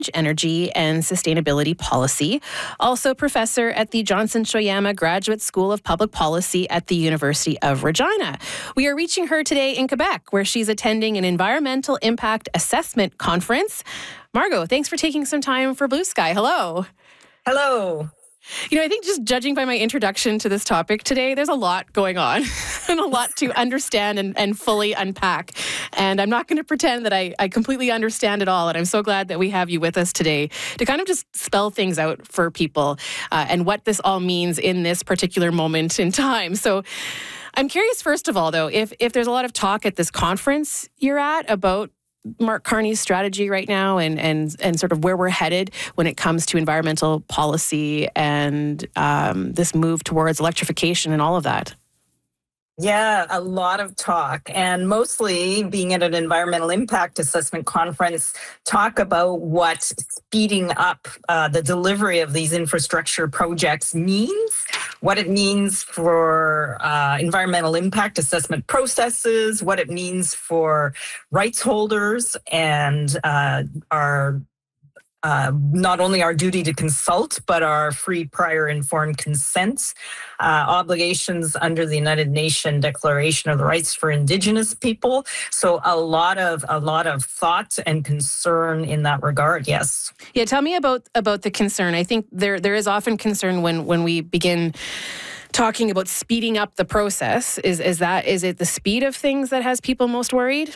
Energy and Sustainability Policy, also professor at the Johnson Shoyama Graduate School of Public Policy at the University of Regina. We are reaching her today in Quebec, where she's attending an environmental impact assessment conference. Margot, thanks for taking some time for Blue Sky. Hello. Hello. I think just judging by my introduction to this topic today, there's a lot going on and a lot to understand and fully unpack. And I'm not going to pretend that I completely understand it all. And I'm so glad that we have you with us today to kind of just spell things out for people and what this all means in this particular moment in time. So I'm curious, first of all, though, if there's a lot of talk at this conference you're at about Mark Carney's strategy right now and sort of where we're headed when it comes to environmental policy and this move towards electrification and all of that. Yeah, a lot of talk, and mostly being at an environmental impact assessment conference, talk about what speeding up the delivery of these infrastructure projects means, what it means for environmental impact assessment processes, what it means for rights holders and our not only our duty to consult, but our free, prior, informed consent obligations under the United Nations Declaration of the Rights for Indigenous People. So a lot of thought and concern in that regard. Yes. Yeah. Tell me about the concern. I think there is often concern when we begin talking about speeding up the process. Is it the speed of things that has people most worried?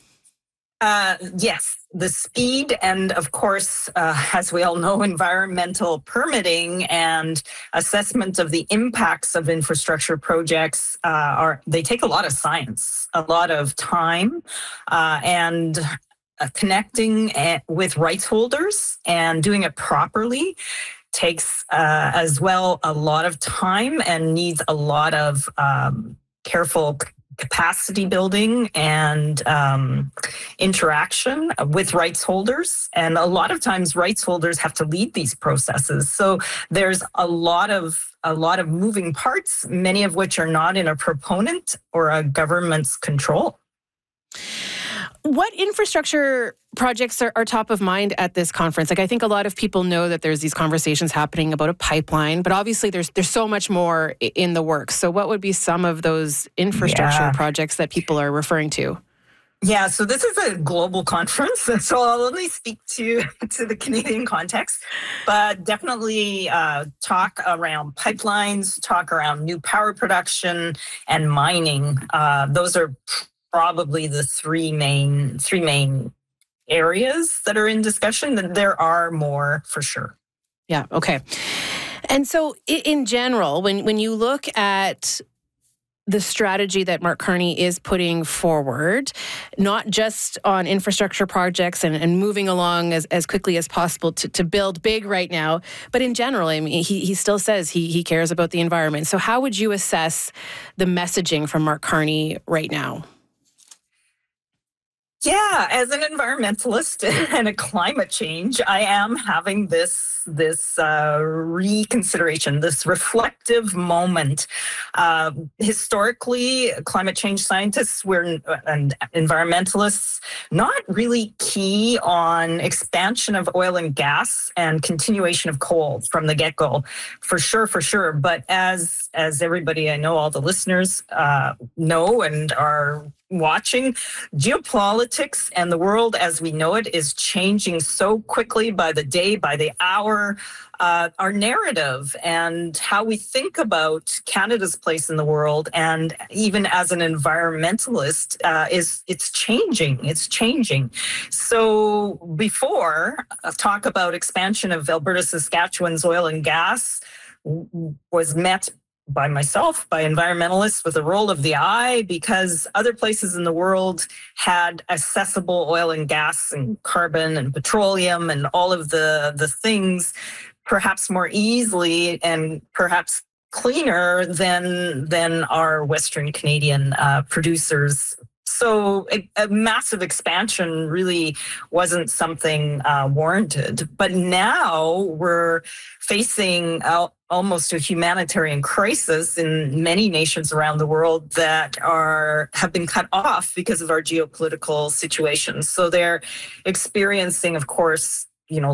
Yes, the speed and, of course, as we all know, environmental permitting and assessment of the impacts of infrastructure projects they take a lot of science, a lot of time, and connecting with rights holders and doing it properly takes as well a lot of time and needs a lot of careful capacity building and interaction with rights holders. And a lot of times rights holders have to lead these processes. So there's a lot of moving parts, many of which are not in a proponent or a government's control. What infrastructure projects are top of mind at this conference? Like, I think a lot of people know that there's these conversations happening about a pipeline, but obviously there's so much more in the works. So what would be some of those infrastructure projects that people are referring to? Yeah, so this is a global conference, so I'll only speak to the Canadian context, but definitely talk around pipelines, talk around new power production and mining. Those are probably the three main areas that are in discussion. There are more for sure. Yeah, okay. And so in general, when you look at the strategy that Mark Carney is putting forward, not just on infrastructure projects and moving along as quickly as possible to build big right now, but in general, I mean, he still says he cares about the environment. So how would you assess the messaging from Mark Carney right now? Yeah, as an environmentalist and a climate change, I am having this reconsideration, this reflective moment. Historically, climate change scientists and environmentalists not really key on expansion of oil and gas and continuation of coal from the get-go, for sure. But as everybody I know, all the listeners know and are watching, geopolitics and the world as we know it is changing so quickly by the day, by the hour. Our narrative and how we think about Canada's place in the world, and even as an environmentalist, it's changing. It's changing. So before talk about expansion of Alberta, Saskatchewan's oil and gas was met by myself, by environmentalists, with a roll of the eye, because other places in the world had accessible oil and gas and carbon and petroleum and all of the things perhaps more easily and perhaps cleaner than our Western Canadian producers. So a massive expansion really wasn't something warranted. But now we're facing almost a humanitarian crisis in many nations around the world that have been cut off because of our geopolitical situation. So they're experiencing, of course,